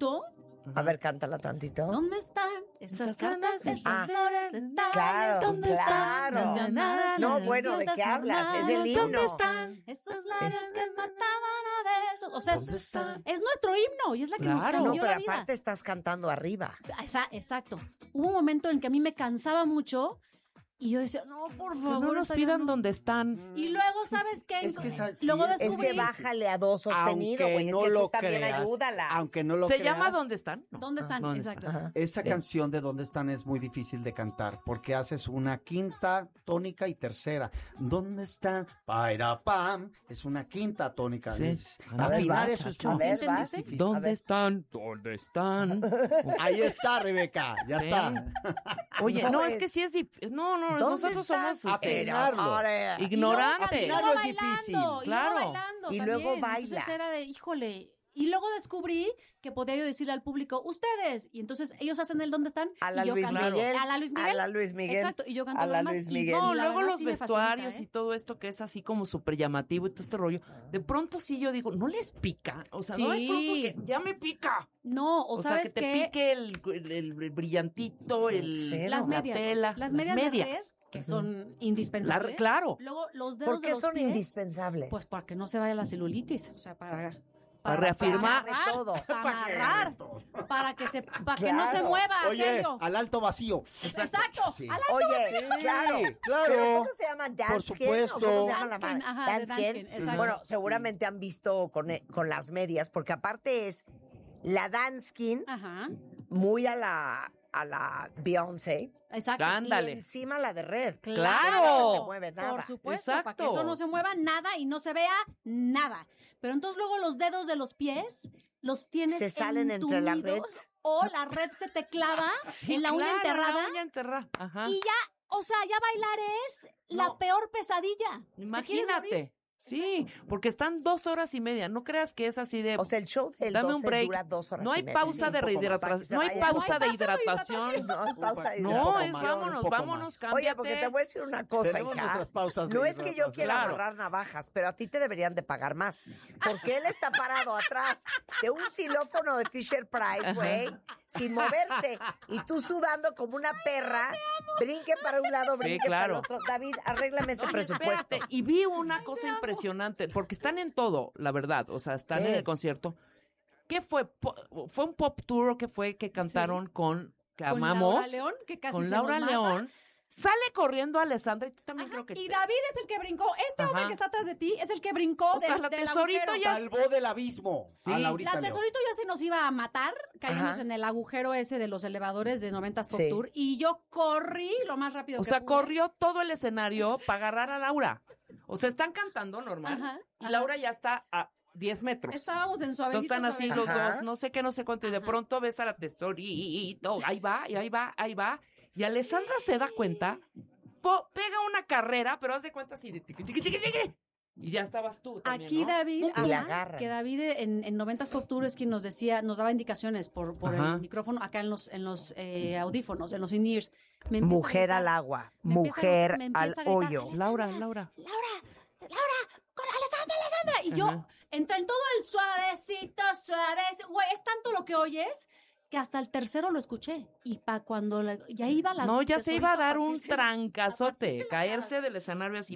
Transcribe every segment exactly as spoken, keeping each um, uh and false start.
tanto. A ver, cántala tantito. ¿Dónde están esas cartas, esas Ah, flores dentales? claro, ¿Dónde claro. están las llamadas? No, las bueno, ¿de qué desiertas hablas? Es el jornadas? himno. ¿Dónde están esos labios que mataban a besos? O sea, es, es nuestro himno y es la que nos Claro. cambió No, pero la vida. aparte estás cantando arriba. Esa- Exacto. Hubo un momento en que a mí me cansaba mucho y yo decía, no, por Que favor. no nos esa ya pidan no. dónde están. Y luego, ¿sabes qué? Es que esa- sí, luego es- Es descubrí... que bájale a dos sostenido, Aunque güey. Es no que lo tú también creas, ayúdala. aunque no lo ¿Se creas, llama ¿Dónde están? No. ¿Dónde están? ¿Dónde Exacto. Ajá. esa Sí. canción de ¿Dónde están? Es muy difícil de cantar porque haces una quinta tónica y tercera. ¿Dónde están? Paira pam. Es una quinta tónica. Sí. Es- A ver, Afinar vas, eso es a muy ver, es vas. difícil. A ¿Dónde ver. están? ¿Dónde están? Ahí está, Rebeca. Ya está. Ven. Oye, No, no, es- es que sí es difícil. No, no, ¿Dónde nosotros estás? somos este, Afinarlo. Ahora- ignorantes. Y luego Afinarlo es bailando, difícil. y luego Claro. bailando Y también. luego baila. Entonces era de, híjole. Y luego descubrí que podía yo decirle al público, ustedes. Y entonces ellos hacen el ¿dónde están? A la y yo Luis canto. Miguel. A la Luis Miguel. A la Luis Miguel. Exacto. Y yo canto A la lo demás. Luis Y Miguel. No, la luego verdad los sí me fascina, vestuarios ¿eh? y todo esto que es así como súper llamativo y todo este rollo. De pronto sí yo digo, ¿no les pica? O sea, no de Sí. pronto que ya me pica. No, o, O, sea, sabes que te qué? pique el, el- el brillantito, el, Sí, Las la medias. tela, las medias, de red, que son indispensables. La- claro. Luego los dedos ¿Por de qué los son pies, indispensables? Pues para que no se vaya la celulitis. O sea, para... Para reafirmar. Para amarrar, todo. para amarrar, para que se, para que no se Claro. mueva Oye, aquello. al alto vacío. Exacto, Sí. al alto Oye, claro, claro. ¿Pero cómo se llama? ¿Danskin? supuesto. ¿O cómo se llama la Danskin, madre? ajá, de ¿Danskin? Danskin, exacto. Bueno, seguramente han visto con, e- con las medias, porque aparte es la Danskin Ajá, muy a la, a la Beyoncé. exacto. Ándale. Y encima la de Red. ¡Claro! No se mueve nada. Por supuesto, Exacto. para que eso no se mueva nada y no se vea nada. Pero entonces luego los dedos de los pies los tienes Se salen entre la entumidos, red. o la red se te clava en la uña Claro, enterrada La uña enterrada. Ajá. y ya, o sea, ya bailar es la No. peor pesadilla. ¿Te quieres morir? Imagínate. Sí, porque están dos horas y media. No creas que es así de. O sea, el show del Dame un doce break. dura dos horas No hay y media. pausa Sí, de un poco más. Para que rehidratación. se No hay vaya. pausa de No hay pausa de hidratación. No hay pausa de No, hidratación. es más, vámonos, un poco vámonos, más. cámbiate. Oye, porque te voy a decir una cosa, Tenemos hija. nuestras pausas de No es que yo hidratación. quiera Claro. agarrar navajas, pero a ti te deberían de pagar más. Porque él está parado atrás de un xilófono de Fisher Price, güey, sin moverse. Y tú sudando como una perra, brinque para un lado, Sí, brinque claro. para el otro. David, arréglame ese Oye, presupuesto. espérate, y vi una cosa impresionante, porque están en todo, la verdad, o sea, están ¿Qué? en el concierto. ¿Qué fue? Po- ¿Fue un pop tour o qué fue que cantaron con, que Con amamos? Laura León, que casi con se Laura nos mata. León. Sale corriendo Alessandra y tú también creo que... Y te- David es el que brincó. Este hombre Ajá. que está atrás de ti es el que brincó O sea, de- la del tesorito agujero. ya- Salvó del abismo Sí. a Laurita La León. tesorito ya se nos iba a matar. Caímos Ajá. en el agujero ese de los elevadores de noventas Pop Sí. Tour. Y yo corrí lo más rápido O que sea, pude. corrió todo el escenario para agarrar a Laura. O sea, están cantando normal Ajá, y ajá. Laura ya está a diez metros. Estábamos en Entonces suavecito. están así suavecito. los Ajá. dos, no sé qué, no sé cuánto, y de pronto ves a la tesorito, ahí va, y ahí va, ahí va, y Alessandra se da cuenta, po- pega una carrera, pero haz de cuenta así de tiqui, tiqui, tiqui, tiqui, y ya estabas tú también, Aquí ¿no? David, Y la ajá, agarran. que David en, en noventas Pop Tour es quien nos decía, nos daba indicaciones por, por Ajá. el micrófono acá en los, en los eh, audífonos, en los in-ears. Me empieza a Mujer gritar, al agua, me empieza a mujer gritar, me empieza al a gritar, hoyo. "Alessandra, Laura, Laura. Laura, Laura, con Alessandra, Alessandra. Y yo, Ajá. entra en todo el suavecito, suavecito. Güey, es tanto lo que oyes que hasta el tercero lo escuché. Y pa' cuando la- ya iba la... No, ya se iba a dar un partirse- a trancazote, partirse la caerse cara. del escenario así.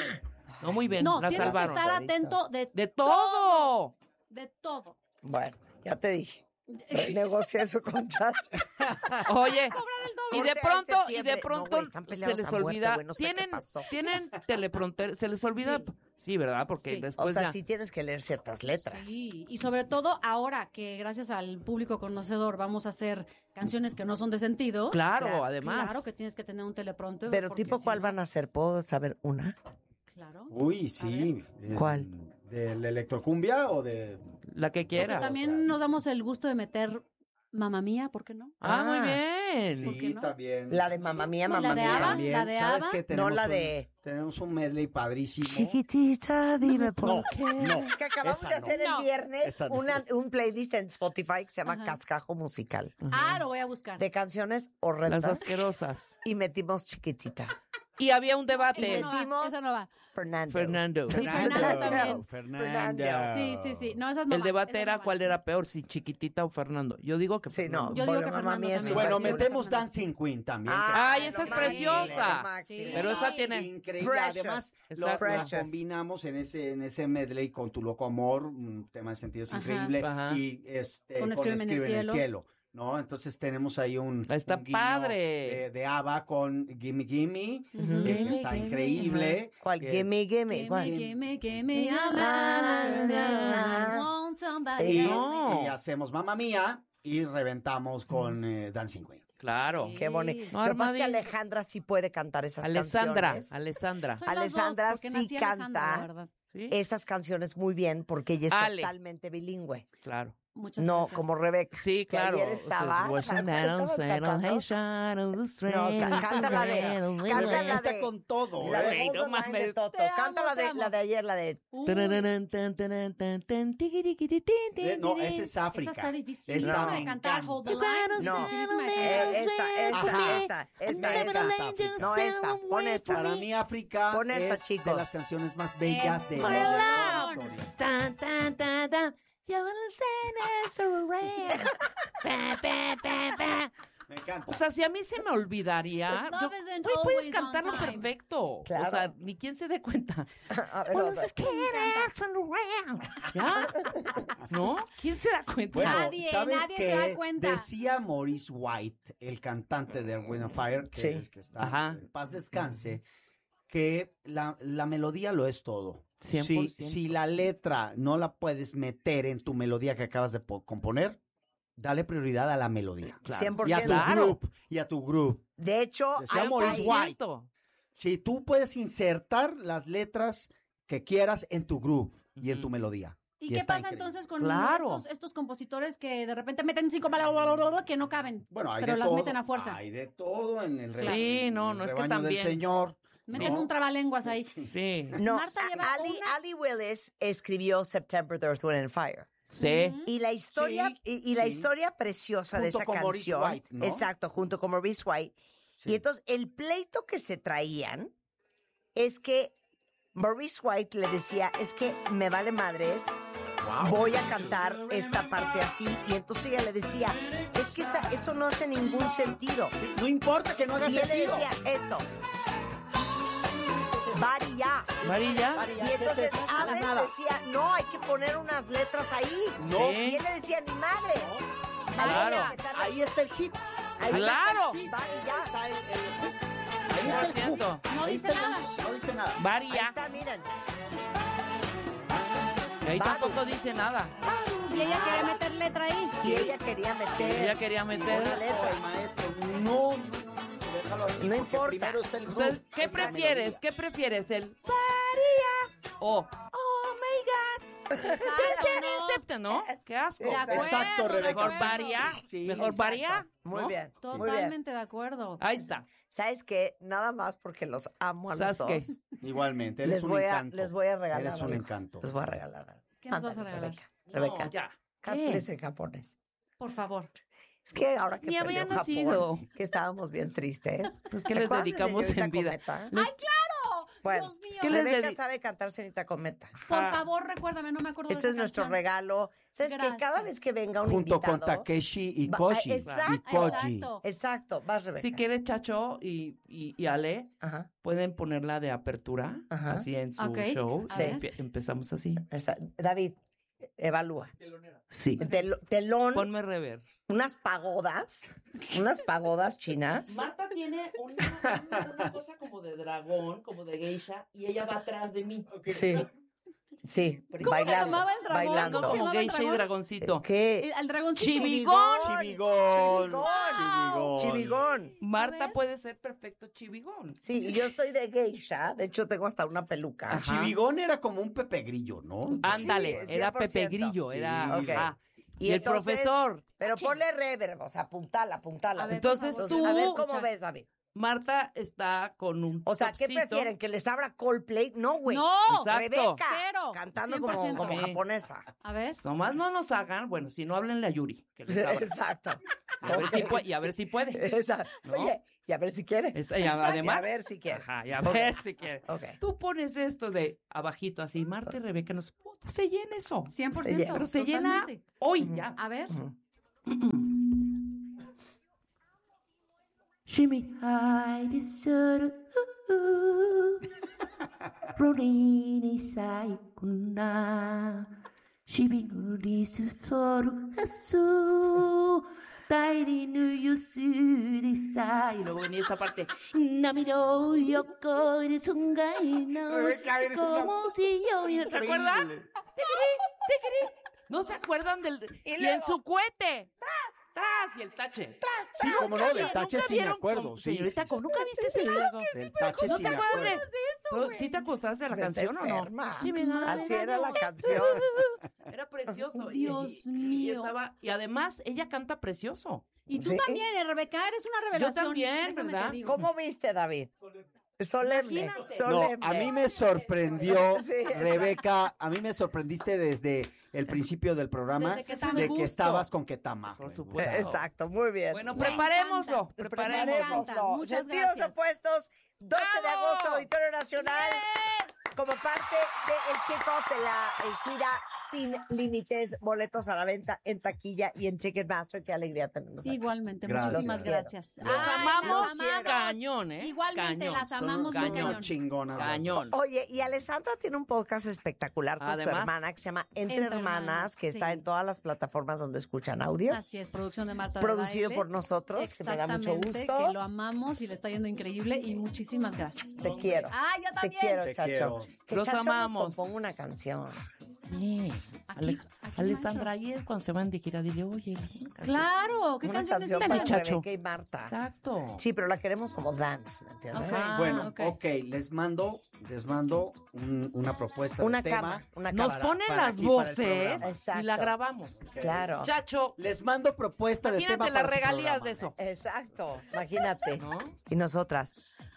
No, muy bien, No, la tienes salvaron. que estar atento de, De todo. De todo. Bueno, ya te dije. Negocia eso con Chacho. Oye, y Corte de a pronto, y septiembre. de No, pronto güey, están se peleados les a muerte, olvida, güey, no sé qué tienen, pasó. tienen teleprompter, se les olvida, Sí. sí, ¿verdad? Porque Sí. después O sea, ya- sí tienes que leer ciertas letras. Sí, y sobre todo ahora que gracias al público conocedor vamos a hacer canciones que no son de sentido. Claro, además. Claro que tienes que tener un teleprompter. Pero porque tipo, si ¿cuál no- van a hacer? ¿Puedo saber una? Claro. Uy, sí. Eh, ¿Cuál? ¿De la electrocumbia o de...? la que Porque quieras. también nos damos el gusto de meter Mamma Mía, ¿por qué no? Ah, Ah, muy bien. ¿Por qué Sí, no? también. La de Mamma Mía, La Mamma de Mía. ABBA, También, la de ¿sabes ABBA. qué? No Tenemos la un- de Tenemos un medley padrísimo. Chiquitita, dime por qué. No, Es que acabamos esa de hacer no. el viernes Esa no. una- un playlist en Spotify que se llama Ajá. Cascajo Musical. Ah, lo voy a buscar. De canciones Las horrendas. asquerosas. Y metimos Chiquitita. Y había un Eso debate. no va, metimos- eso no va. Fernando. Fernando. Sí, Fernando también. Fernando. Sí, sí, sí. No, esas no El van, debate esas era no van. cuál era peor, si Chiquitita o Fernando. Yo digo que Sí, no. Fernando. Yo digo que Bueno, Fernando mami, eso también. Bueno, Yo digo que metemos Fernando. Dancing Queen también. Ay, lo esa es máximo, preciosa. lo máximo. Sí. Pero esa que- tiene... Increíble. Precious. Además, lo, Exacto. la Precious. combinamos en ese, en ese medley con Tu Loco Amor, un tema de sentidos Ajá. increíble. Ajá. Y este, Con con Escríbeme en el Escribe en el cielo. cielo. ¿No? Entonces tenemos ahí un, Está un guiño padre. de, de ABBA con Gimme Gimme, Ujú. que Gimme, está gimme, increíble. ¿Cuál? que- Gimme, gimme. Gimme, ¿Cuál? gimme, gimme a Ah, man. I want somebody. Sí. Y, No. y hacemos Mamma Mía y reventamos con eh, Dancing Queen. Claro. Sí. Qué bonito. No, Lo que pasa es que Armadillo. Alejandra sí puede cantar esas Alessandra. canciones. Alessandra. Soy las Alessandra dos, porque sí nací Alejandra, canta. la verdad. ¿Sí? Esas canciones muy bien porque ella es Ale. totalmente bilingüe. Claro. Muchas No, gracias. como Rebeca. Sí, que claro. ayer estaba. O sea, ¿Estabas cantando? No, ca- canta la de- canta la Está de- con todo, La de Güey, Hold no the Line de mames. Toto. Te amo, Canta la te de, amo. la de ayer, la de... Uy, Tararán, tan, tarán, tan, tan, tiquitiquititín, Eh, No, ese es esa África. está difícil Esta de me cantar. encanta. Hold the line. No. dificilísima de Eh, cantar. esta, esta, Ajá. esta, esta, Me esta. encanta África. No, esta, pon esta. Para mí África Pon esta, es chicos. de las canciones más bellas de Eso. la Hola. historia. Tan, tan, tan, tan. Ya van a ser around. Pa, pa, pa, pa. Me encanta. O sea, si a mí se me olvidaría, Love yo, isn't güey, puedes always on cantarlo time. perfecto. Claro. O sea, ni quien se dé cuenta. A ver, Bueno, otra. es que eres around. ¿Ya? ¿No? ¿Quién se da cuenta? Bueno, Nadie, ¿sabes nadie qué? se da cuenta. Decía Maurice White, el cantante de Wind of Fire, que, Sí. que está Ajá. en paz descanse, que la, la melodía lo es todo. cien por Si, ciento. si la letra no la puedes meter en tu melodía que acabas de po- componer, dale prioridad a la melodía. cien por Y a ciento. tu Claro. group, y a tu group. De hecho, Decía hay- Maurice hay- White. Cierto. Si tú puedes insertar las letras que quieras en tu group y en tu Ujú. melodía. ¿Y Y qué está pasa increíble. entonces con Claro. estos, estos compositores que de repente meten cinco palabras que no caben? Bueno, hay Pero de las todo. meten a fuerza. Hay de todo en el, Sí, reba- en no, el no, es que rebaño del también. Señor. Meten ¿no? un trabalenguas ahí. Sí. No, Marta lleva Ali, una- Ali Willis escribió September the Earth, Wind and Fire. Sí. Ujú. Y la historia, Sí, y, y la sí. historia preciosa de Junto esa con Maurice canción. White, ¿no? Exacto, junto con Maurice White. Sí. Y entonces el pleito que se traían es que Maurice White le decía, es que me vale madres, Wow. voy a cantar esta parte así. Y entonces ella le decía, es que esa- eso no hace ningún sentido. Sí, no importa que no hagas Y él le sentido. decía esto. Bari ya. Varilla. Y entonces ¿Qué es eso? Alex Nada. decía, no, hay que poner unas letras ahí. No, Sí. Y él le decía, ni madre. Claro. ahí está el hit. Ahí está Claro. el hit, Bari ya. Está el, el- ahí cien está por el hook. ciento. No Ahí dice está el nada. hook. No dice nada. Ahí Varilla. está, miren. Ahí Bari. tampoco dice nada. Y ella quería meter letra ahí. Y ella quería meter. Ella quería meter. Una letra. Ay, maestro, no, déjalo así. No porque importa. Primero está el O sea, hook. ¿qué Esa prefieres? ¿Qué prefieres? ¿El María o Oh my God? Exacto, ¿no? Acepta, ¿no? Qué asco. De acuerdo, Exacto, de Rebeca. Mejor acuerdo. varía. Sí, sí, Mejor exacto. varía. Muy ¿no? bien. Muy bien. Totalmente de acuerdo. Ahí está. ¿Sabes qué? Nada más porque los amo a los Sasuke. dos. Igualmente, eres Les un voy, a, encanto. les voy a regalar Eres un algo. encanto. Les voy a regalar algo. ¿Qué nos vas a Ándale, regalar? Rebeca. Rebeca. No, ya. Cáceres en japonés. Por favor. Es que ahora que Ni perdió había Japón, nacido. que estábamos bien tristes. Pues, ¿Se ¿qué les acuerdan de dedicamos Señorita en vida? Cometa? Les- ¡Claro! Bueno, Dios mío. que les Rebeca dedi- sabe cantar Señorita Cometa. Por Ajá. favor, recuérdame, no me acuerdo de Este es esa nuestro canción. regalo. ¿Sabes que Gracias. cada vez que venga un Junto invitado... con Takeshi y Va- Koshi. exacto. Y Koji. Exacto. Exacto, vas, Rebeca. Si quiere Chacho y, y, y Ale, Ajá. pueden ponerla de apertura, Ajá. así en su Ok. show. A Sí. ver. Empie- Empezamos así. Esa- David, evalúa. Sí. Tel- telón, Ponme rever. unas pagodas, unas pagodas chinas. Marta tiene una, una- una cosa como de dragón, como de geisha, y ella va atrás de mí. Sí, sí, ¿Cómo se bailando, llamaba el dragón? bailando. ¿Cómo se Como llamaba el geisha y dragón? dragoncito. ¿Qué? El- Al dragoncito. Chivigón. Chivigón. Chivigón. Chivigón. Chivigón. Marta ver. puede ser perfecto chivigón. Sí, yo estoy de geisha. De hecho, tengo hasta una peluca. Ajá. Chivigón era como un Pepe Grillo, ¿no? Ándale, Sí, era cien por ciento. Pepe Grillo, era... Sí. ajá. Y Y, el entonces- profesor. Pero ponle reverb, o sea, apuntala, apuntala. A ver, Entonces por tú- a ver cómo Escucha. ves, David. Marta está con un O sea, ¿qué topsito. prefieren? ¿Que les abra Coldplay? No, güey. No, Exacto. Rebeca. Cero. Cantando cien por como, ciento. como Sí. japonesa. A ver. Nomás no nos hagan, bueno, si no, háblenle a Yuri. Que les abra. Exacto. Y a ver si puede. Y a ver si puede. Esa- ¿No? Oye, y a ver si quiere. Es- y a- además. Y a ver si quiere. Ajá, y a Ok. ver si quiere. Ok. Tú pones esto de abajito así, Marta y Rebeca, nos puta, se llena eso. cien por Se ciento. llena. Pero se llena totalmente. hoy ya. A ver. Shimmy, I deserve Ronin isai kuna Shibin urisu soru asu Tairi nu yusurisai. Y luego venía esta parte. Nami no yoko de sungai no. Como si yo. ¿Se acuerdan? Tiquiri, tiquiri. ¿No se acuerdan del. Y Y, luego- en su cohete. ¡Tas! Y el tache. Sí, como no, del ¿Nunca tache sí me vieron acuerdo. con- Sí, Señorita, sí, ¿con- sí. ¿nunca viste ese video? Del tache ¿No sí te me acuerdas de acuerdo. Pero ¿sí te acostaste de la Ves canción o no? enferma. Sí, me Así era la canción. Era precioso. Y- Dios y, mío. Y, estaba, y además, ella canta precioso. Y tú Sí. también, eh, Rebeca, eres una revelación. también, Déjame ¿verdad? te digo. ¿Cómo viste, David? Solemne. Imagínate. No, Solemne. a mí me sorprendió, Sí, exacto. Rebeca, a mí me sorprendiste desde el principio del programa Desde que está de de que gusto. estabas con Ketama. Por güey. supuesto. O sea, Exacto, muy bien. Bueno, Me preparémoslo. encanta. Preparémoslo. encanta. Preparémoslo. Muchas Sentidos gracias. opuestos, doce de ¡Bravo! agosto, Auditorio Nacional, como parte del kickoff de la eh, gira Sin Límites, boletos a la venta en taquilla y en Ticketmaster. Qué alegría tenemos aquí. Igualmente, Gracias. muchísimas Los gracias. Los Ay, amamos las amamos. cañón, ¿eh? Igualmente, Cañón. las Son amamos son un cañón. unas cañón. chingonas. las Cañón. Oye, y Alessandra tiene un podcast espectacular con su Además, hermana que se llama Entre, Entre Hermanas, Hermanas, que está sí. en todas las plataformas donde escuchan audio. Así es, producción de Marta de Producido Baile. por nosotros, que me da mucho Exactamente, gusto. que lo amamos y le está yendo increíble y muchísimas gracias. Te quiero. Ah, yo Te también. quiero, Te Chacho. quiero. Que Los Chacho amamos. nos componga una canción. Sí. Aquí, Ale- aquí, Alessandra, ayer cuando se van de gira, dile, oye, Claro, ¿qué Una canción canción necesitan? para Dale, Chacho. Rebeca y Marta. Exacto. Sí, pero la queremos como dance, ¿me entiendes? Ajá. Bueno, Ah, ok. ok, les mando, les mando un- una propuesta Una de cama, tema. una Nos cama. ponen para las aquí, para el voces programa. Exacto. y la grabamos. Claro. Chacho, Les mando propuesta de tema imagínate para las su regalías programa. de eso. Exacto, imagínate. ¿No? Y nosotras.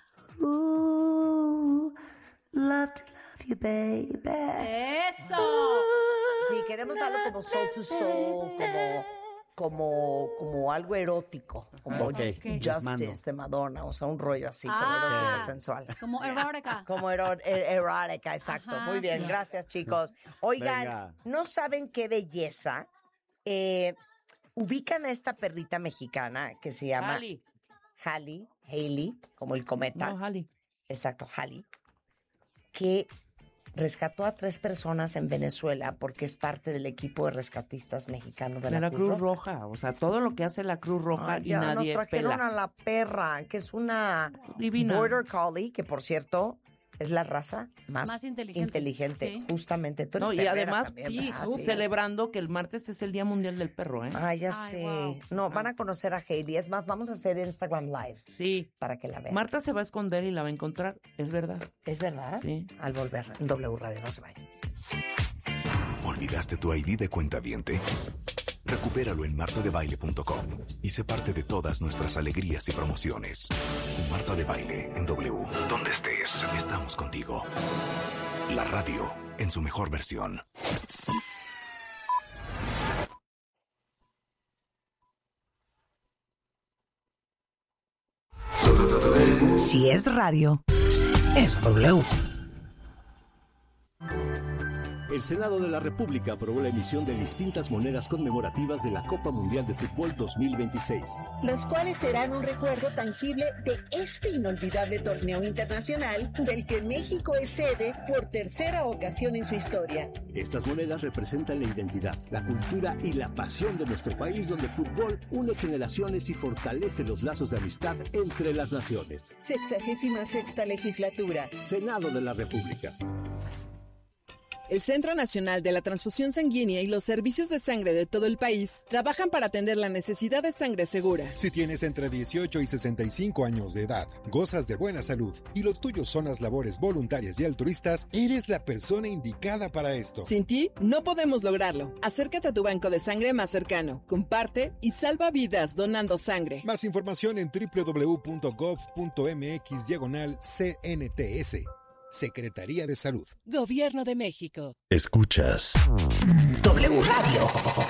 Ooh, love to love you, baby. Eso. Sí, queremos algo como soul to soul, como, como, como algo erótico, como Ok, les mando. Justice de Madonna, o sea, un rollo así, como Ah. erótico sensual. Como erótica. Como ero- er- erótica, exacto. Ajá. Muy bien, gracias, chicos. Oigan, Venga. no saben qué belleza. Eh, ubican a esta perrita mexicana que se llama Ali. Halle, Hailey, como el cometa. No, Ali. Exacto, Halle, que rescató a tres personas en Venezuela porque es parte del equipo de rescatistas mexicanos de, De la Cruz Roja. O sea, todo lo que hace la Cruz Roja Ay, y ya nos nadie trajeron pela. a la perra, que es una Divina. Border Collie, que por cierto es la raza más, Más inteligente, inteligente, sí. justamente. Tú eres No, y perrera además, también, sí, ¿verdad? tú Sí, celebrando que el martes es el Día Mundial del Perro, ¿eh? Ay, ya Ay, sé. wow. No, van a conocer a Hailey. Es más, vamos a hacer Instagram Live Sí. para que la vean. Marta se va a esconder y la va a encontrar, es verdad. ¿Es verdad? Sí. Al volver en W Radio, no se vayan. ¿Olvidaste tu I D de cuentaviente? Recupéralo en marta de baile punto com y sé parte de todas nuestras alegrías y promociones. Marta de Baile en W. Donde estés, estamos contigo. La radio en su mejor versión. Si es radio, es W. El Senado de la República aprobó la emisión de distintas monedas conmemorativas de la Copa Mundial de Fútbol dos mil veintiséis. Las cuales serán un recuerdo tangible de este inolvidable torneo internacional del que México es sede por tercera ocasión en su historia. Estas monedas representan la identidad, la cultura y la pasión de nuestro país, donde el fútbol une generaciones y fortalece los lazos de amistad entre las naciones. Sexagésima sexta legislatura. Senado de la República. El Centro Nacional de la Transfusión Sanguínea y los servicios de sangre de todo el país trabajan para atender la necesidad de sangre segura. Si tienes entre dieciocho y sesenta y cinco años de edad, gozas de buena salud y lo tuyo son las labores voluntarias y altruistas, eres la persona indicada para esto. Sin ti, no podemos lograrlo. Acércate a tu banco de sangre más cercano, comparte y salva vidas donando sangre. Más información en doble u doble u doble u punto gov punto eme equis diagonal C N T S. Secretaría de Salud. Gobierno de México. Escuchas W Radio.